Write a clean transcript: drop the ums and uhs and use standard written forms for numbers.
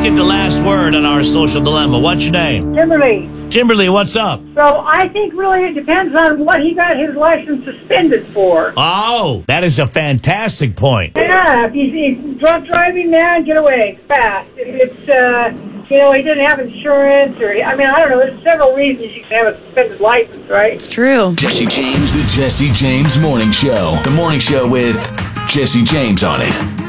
get the last word on our social dilemma. What's your name? Kimberly. Kimberly, what's up? So I think really it depends on what he got his license suspended for. Oh, that is a fantastic point. Yeah, if he's drunk driving, man, get away fast. If it's, he didn't have insurance, or, I don't know, there's several reasons you can have a suspended license, right? It's true. Jesse James. The Jesse James Morning Show. The morning show with Jesse James on it.